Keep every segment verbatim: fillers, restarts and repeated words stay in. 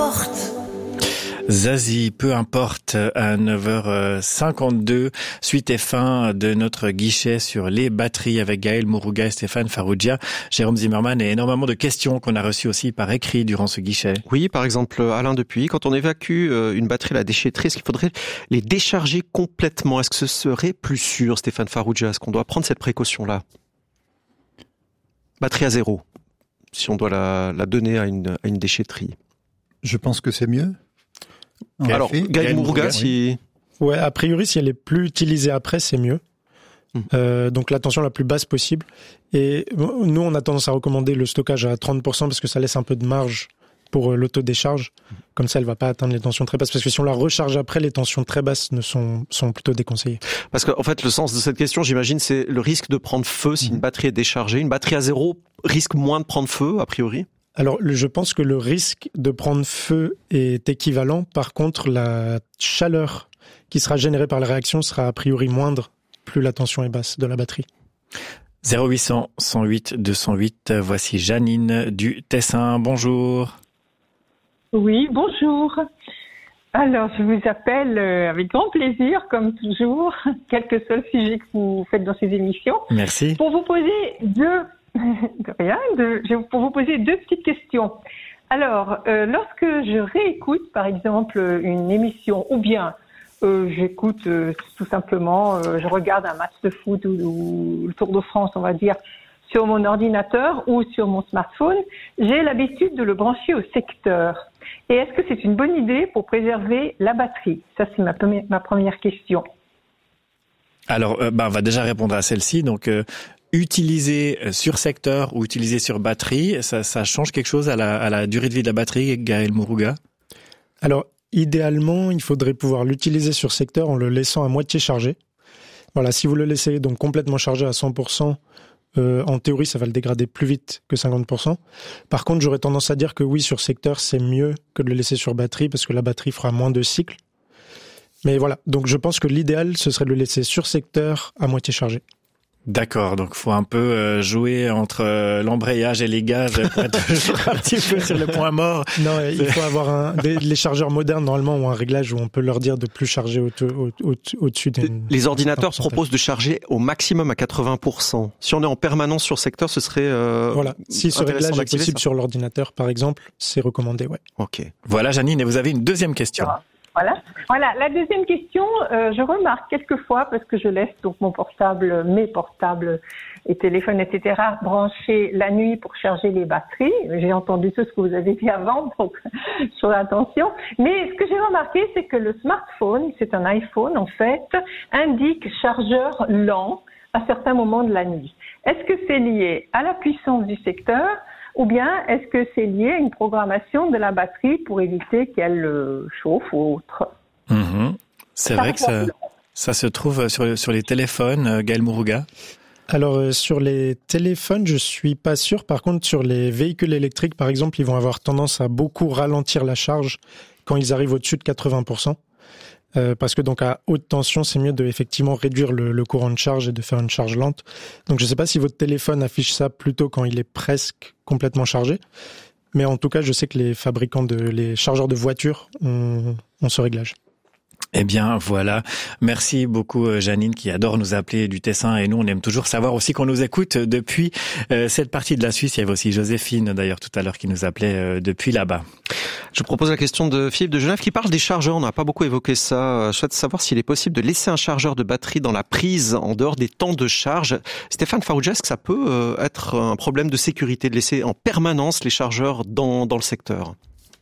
importe. Zazie, peu importe, à neuf heures cinquante-deux, suite et fin de notre guichet sur les batteries avec Gaël Mourouga et Stéphane Farrugia, Jérôme Zimmermann et énormément de questions qu'on a reçues aussi par écrit durant ce guichet. Oui, par exemple, Alain Depuis, quand on évacue une batterie à la déchetterie, est-ce qu'il faudrait les décharger complètement? Est-ce que ce serait plus sûr, Stéphane Farrugia? Est-ce qu'on doit prendre cette précaution-là? Batterie à zéro, si on doit la, la donner à une, à une déchetterie. Je pense que c'est mieux. En Alors, Gaël Mourouga, si... Ouais, a priori, si elle est plus utilisée après, c'est mieux. Mmh. Euh, donc la tension la plus basse possible. Et nous, on a tendance à recommander le stockage à trente pour cent parce que ça laisse un peu de marge pour euh, l'autodécharge. Comme ça, elle va pas atteindre les tensions très basses. Parce que si on la recharge après, les tensions très basses ne sont, sont plutôt déconseillées. Parce qu'en fait, le sens de cette question, j'imagine, c'est le risque de prendre feu si mmh. une batterie est déchargée. Une batterie à zéro risque moins de prendre feu, a priori? Alors, je pense que le risque de prendre feu est équivalent. Par contre, la chaleur qui sera générée par la réaction sera a priori moindre, plus la tension est basse de la batterie. zéro huit cent, cent huit, deux cent huit, voici Janine du Tessin. Bonjour. Oui, bonjour. Alors, je vous appelle avec grand plaisir, comme toujours, quel que soit le sujet que vous faites dans ces émissions. Merci. Pour vous poser deux... De rien, de, je, pour vous poser deux petites questions. Alors, euh, lorsque je réécoute, par exemple, une émission, ou bien euh, j'écoute euh, tout simplement, euh, je regarde un match de foot ou, ou le Tour de France, on va dire, sur mon ordinateur ou sur mon smartphone, j'ai l'habitude de le brancher au secteur. Et est-ce que c'est une bonne idée pour préserver la batterie? Ça, c'est ma, ma première question. Alors, euh, bah, on va déjà répondre à celle-ci. Donc, euh, utiliser sur secteur ou utiliser sur batterie, ça, ça change quelque chose à la, à la durée de vie de la batterie, Gaël Mourouga? Alors, idéalement, il faudrait pouvoir l'utiliser sur secteur en le laissant à moitié chargé. Voilà, si vous le laissez donc complètement chargé à cent pour cent, euh, en théorie, ça va le dégrader plus vite que cinquante pour cent. Par contre, j'aurais tendance à dire que oui, sur secteur, c'est mieux que de le laisser sur batterie parce que la batterie fera moins de cycles. Mais voilà, donc je pense que l'idéal, ce serait de le laisser sur secteur à moitié chargé. D'accord, donc faut un peu euh, jouer entre euh, l'embrayage et les gaz pour être toujours un petit peu sur le point mort. Non, il faut avoir un des, les chargeurs modernes normalement ont un réglage où on peut leur dire de plus charger au, au, au, au-dessus d'une... Les ordinateurs proposent de charger au maximum à quatre-vingts pour cent. Si on est en permanence sur secteur, ce serait euh, voilà. Si ce réglage est possible ça. Sur l'ordinateur, par exemple, c'est recommandé, ouais. Ok. Voilà, Janine, et vous avez une deuxième question. Voilà. Voilà. La deuxième question, euh, je remarque quelquefois, parce que je laisse donc mon portable, mes portables et téléphones, et cetera, branchés la nuit pour charger les batteries. J'ai entendu tout ce que vous avez dit avant, donc sur l'attention. Mais ce que j'ai remarqué, c'est que le smartphone, c'est un iPhone en fait, indique chargeur lent à certains moments de la nuit. Est-ce que c'est lié à la puissance du secteur? Ou bien est-ce que c'est lié à une programmation de la batterie pour éviter qu'elle euh, chauffe ou autre? Mmh. C'est ça vrai que ça, ça se trouve sur, sur les téléphones, Gaël Mourouga? Alors euh, sur les téléphones, je suis pas sûr. Par contre, sur les véhicules électriques, par exemple, ils vont avoir tendance à beaucoup ralentir la charge quand ils arrivent au-dessus de quatre-vingts pour cent. Euh, parce que donc à haute tension, c'est mieux de effectivement réduire le, le courant de charge et de faire une charge lente. Donc je ne sais pas si votre téléphone affiche ça plutôt quand il est presque complètement chargé, mais en tout cas, je sais que les fabricants de les chargeurs de voitures ont, ont ce réglage. Eh bien, voilà. Merci beaucoup, Janine, qui adore nous appeler du Tessin. Et nous, on aime toujours savoir aussi qu'on nous écoute depuis euh, cette partie de la Suisse. Il y avait aussi Joséphine, d'ailleurs, tout à l'heure, qui nous appelait euh, depuis là-bas. Je propose la question de Philippe de Genève qui parle des chargeurs. On n'a pas beaucoup évoqué ça. Je souhaite savoir s'il est possible de laisser un chargeur de batterie dans la prise en dehors des temps de charge. Stéphane Farrugia, est-ce que ça peut être un problème de sécurité de laisser en permanence les chargeurs dans, dans le secteur ?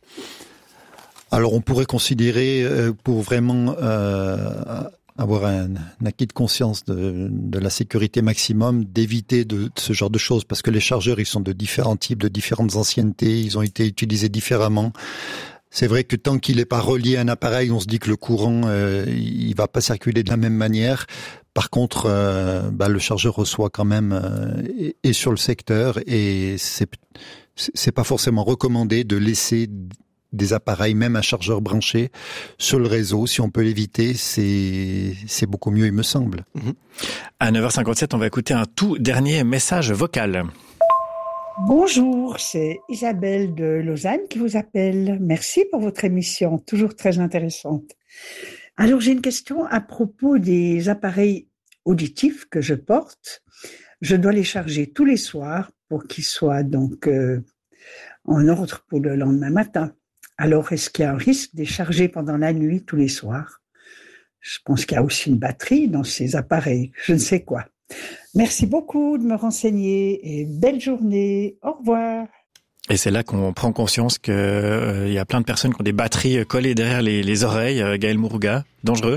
Alors on pourrait considérer, euh, pour vraiment euh, avoir un, un acquis de conscience de, de la sécurité maximum, d'éviter de, de ce genre de choses, parce que les chargeurs, ils sont de différents types, de différentes anciennetés, ils ont été utilisés différemment. C'est vrai que tant qu'il n'est pas relié à un appareil, on se dit que le courant, euh, il va pas circuler de la même manière. Par contre, euh, bah, le chargeur reçoit quand même euh, et, et sur le secteur, et c'est c'est pas forcément recommandé de laisser des appareils, même un chargeur branché, sur le réseau. Si on peut l'éviter, c'est, c'est beaucoup mieux, il me semble. À neuf heures cinquante-sept, on va écouter un tout dernier message vocal. Bonjour, c'est Isabelle de Lausanne qui vous appelle. Merci pour votre émission, toujours très intéressante. Alors, j'ai une question à propos des appareils auditifs que je porte. Je dois les charger tous les soirs pour qu'ils soient donc euh, en ordre pour le lendemain matin. Alors, est-ce qu'il y a un risque de les charger pendant la nuit tous les soirs? Je pense qu'il y a aussi une batterie dans ces appareils, je ne sais quoi. Merci beaucoup de me renseigner et belle journée. Au revoir. Et c'est là qu'on prend conscience qu'il euh, y a plein de personnes qui ont des batteries collées derrière les, les oreilles. Euh, Gaël Mourouga, dangereux?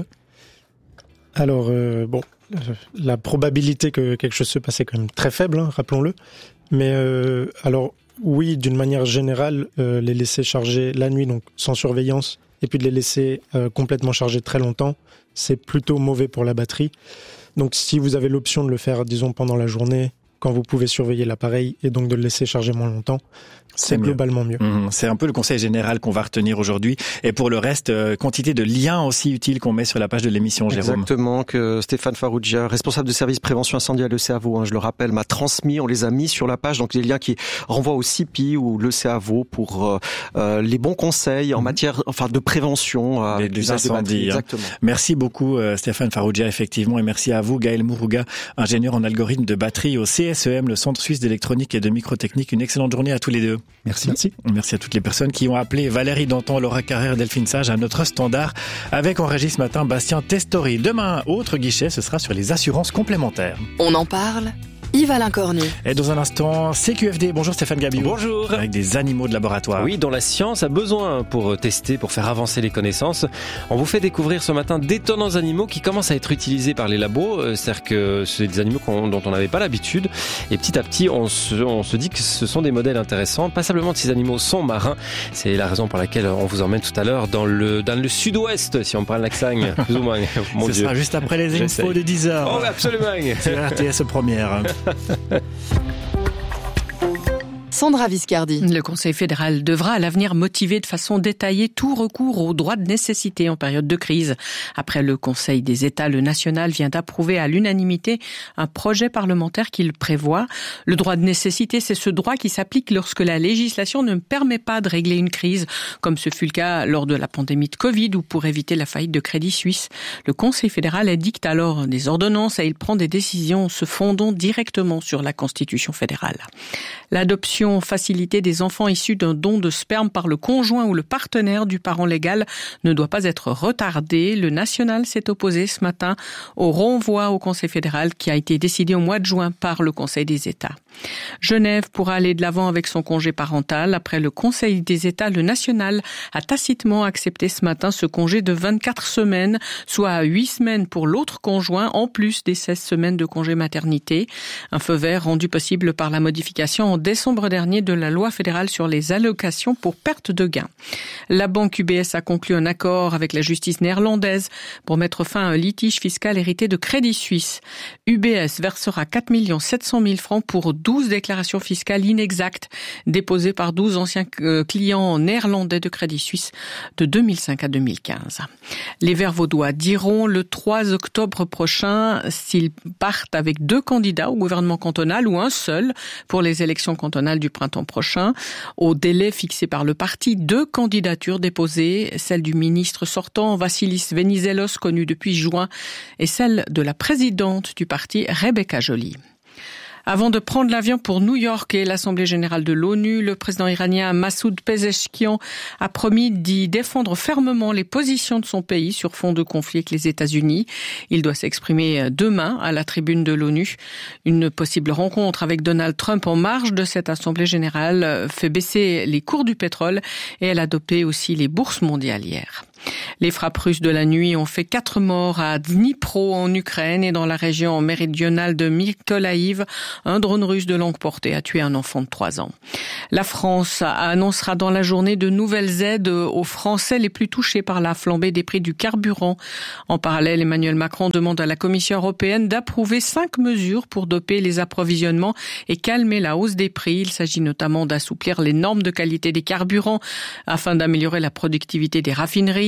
Alors, euh, bon, la probabilité que quelque chose se passe est quand même très faible, hein, rappelons-le. Mais euh, alors, oui, d'une manière générale, euh, les laisser charger la nuit, donc sans surveillance, et puis de les laisser euh, complètement charger très longtemps, c'est plutôt mauvais pour la batterie. Donc si vous avez l'option de le faire, disons, pendant la journée, quand vous pouvez surveiller l'appareil, et donc de le laisser charger moins longtemps, c'est, c'est globalement mieux. Mmh, c'est un peu le conseil général qu'on va retenir aujourd'hui. Et pour le reste, euh, quantité de liens aussi utiles qu'on met sur la page de l'émission, Jérôme. Exactement, que Stéphane Farrugia, responsable de service prévention incendie à l'E C A V O, hein, je le rappelle, m'a transmis, on les a mis sur la page, donc les liens qui renvoient au C I P I ou l'E C A V O pour euh, les bons conseils en mmh. matière enfin de prévention euh, des, des incendies. Hein. Exactement. Merci beaucoup euh, Stéphane Farrugia, effectivement, et merci à vous Gaël Mourouga, ingénieur en algorithme de batterie au C S E M, le Centre Suisse d'électronique et de microtechnique. Une excellente journée à tous les deux. Merci. Merci. Merci à toutes les personnes qui ont appelé Valérie Danton, Laura Carrère, Delphine Sage à notre standard avec en régie ce matin Bastien Testori. Demain, autre guichet, ce sera sur les assurances complémentaires. On en parle, Yves-Alain Cornu. Et dans un instant, C Q F D. Bonjour Stéphane Gabiou. Bonjour. Avec des animaux de laboratoire. Oui, dont la science a besoin pour tester, pour faire avancer les connaissances. On vous fait découvrir ce matin d'étonnants animaux qui commencent à être utilisés par les labos. C'est-à-dire que c'est des animaux dont on n'avait pas l'habitude. Et petit à petit, on se, on se dit que ce sont des modèles intéressants. Passablement de ces animaux sont marins. C'est la raison pour laquelle on vous emmène tout à l'heure dans le, dans le sud-ouest, si on prend l'accent, plus ou moins. Mon Ce Dieu. sera juste après les infos de dix heures. Oh, absolument. C'est R T S première. Sandra Viscardi. Le Conseil fédéral devra à l'avenir motiver de façon détaillée tout recours au droit de nécessité en période de crise. Après le Conseil des États, le national vient d'approuver à l'unanimité un projet parlementaire qui le prévoit. Le droit de nécessité, c'est ce droit qui s'applique lorsque la législation ne permet pas de régler une crise, comme ce fut le cas lors de la pandémie de Covid ou pour éviter la faillite de Crédit Suisse. Le Conseil fédéral édicte alors des ordonnances et il prend des décisions se fondant directement sur la Constitution fédérale. L'adoption facilitée des enfants issus d'un don de sperme par le conjoint ou le partenaire du parent légal ne doit pas être retardée. Le national s'est opposé ce matin au renvoi au Conseil fédéral qui a été décidé au mois de juin par le Conseil des États. Genève pourra aller de l'avant avec son congé parental. Après le Conseil des États, le national a tacitement accepté ce matin ce congé de vingt-quatre semaines, soit huit semaines pour l'autre conjoint, en plus des seize semaines de congé maternité. Un feu vert rendu possible par la modification en décembre dernier de la loi fédérale sur les allocations pour perte de gains. La banque U B S a conclu un accord avec la justice néerlandaise pour mettre fin à un litige fiscal hérité de Crédit Suisse. U B S versera quatre millions sept cent mille francs pour douze déclarations fiscales inexactes déposées par douze anciens clients néerlandais de Crédit Suisse de deux mille cinq à deux mille quinze. Les Verts vaudois diront le trois octobre prochain s'ils partent avec deux candidats au gouvernement cantonal ou un seul pour les élections cantonales du printemps prochain. Au délai fixé par le parti, deux candidatures déposées, celle du ministre sortant Vassilis Venizelos, connu depuis juin, et celle de la présidente du parti Rebecca Joly. Avant de prendre l'avion pour New York et l'Assemblée générale de l'ONU, le président iranien Massoud Pezeshkian a promis d'y défendre fermement les positions de son pays sur fond de conflit avec les États-Unis. Il doit s'exprimer demain à la tribune de l'ONU. Une possible rencontre avec Donald Trump en marge de cette Assemblée générale fait baisser les cours du pétrole et elle a dopé aussi les bourses mondiales hier. Les frappes russes de la nuit ont fait quatre morts à Dnipro en Ukraine et dans la région méridionale de Mykolaïv. Un drone russe de longue portée a tué un enfant de trois ans. La France annoncera dans la journée de nouvelles aides aux Français les plus touchés par la flambée des prix du carburant. En parallèle, Emmanuel Macron demande à la Commission européenne d'approuver cinq mesures pour doper les approvisionnements et calmer la hausse des prix. Il s'agit notamment d'assouplir les normes de qualité des carburants afin d'améliorer la productivité des raffineries,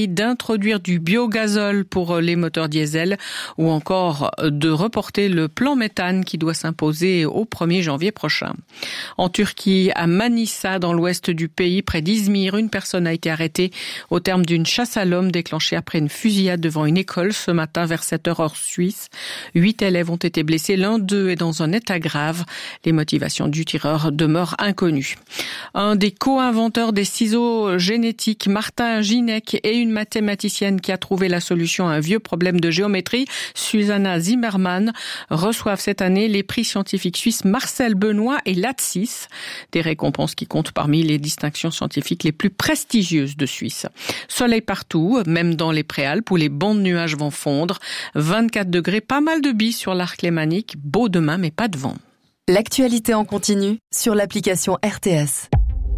Paris d'introduire du biogazole pour les moteurs diesel ou encore de reporter le plan méthane qui doit s'imposer au premier janvier prochain. En Turquie, à Manisa, dans l'ouest du pays, près d'Izmir, une personne a été arrêtée au terme d'une chasse à l'homme déclenchée après une fusillade devant une école ce matin vers sept heures heure suisse. Huit élèves ont été blessés, l'un d'eux est dans un état grave. Les motivations du tireur demeurent inconnues. Un des co-inventeurs des ciseaux génétiques, Martin Ginec, et une mathématicienne qui a trouvé la solution à un vieux problème de géométrie, Susanna Zimmermann, reçoivent cette année les prix scientifiques suisses Marcel Benoît et Latsis, des récompenses qui comptent parmi les distinctions scientifiques les plus prestigieuses de Suisse. Soleil partout, même dans les préalpes où les bancs de nuages vont fondre. vingt-quatre degrés, pas mal de billes sur l'arc lémanique, beau demain mais pas de vent. L'actualité en continu sur l'application R T S.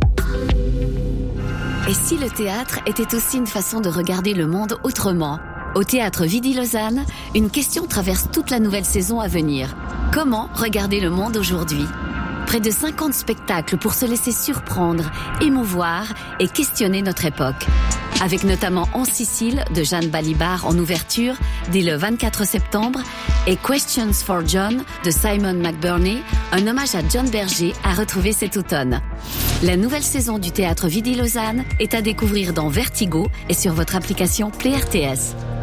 Et si le théâtre était aussi une façon de regarder le monde autrement ? Au Théâtre Vidi-Lausanne, une question traverse toute la nouvelle saison à venir. Comment regarder le monde aujourd'hui ? Près de cinquante spectacles pour se laisser surprendre, émouvoir et questionner notre époque. Avec notamment En Sicile de Jeanne Balibar en ouverture dès le vingt-quatre septembre et Questions for John de Simon McBurney, un hommage à John Berger à retrouver cet automne. La nouvelle saison du Théâtre Vidi-Lausanne est à découvrir dans Vertigo et sur votre application Play R T S.